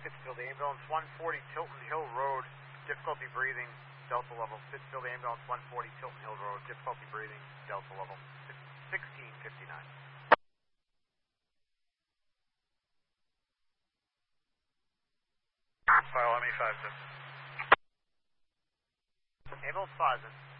Pittsfield Ambulance 140 Tilton Hill Road, difficulty breathing, Delta level. Pittsfield Ambulance 140 Tilton Hill Road, difficulty breathing, Delta level. 1659. File ME5 Ambulance 5 then.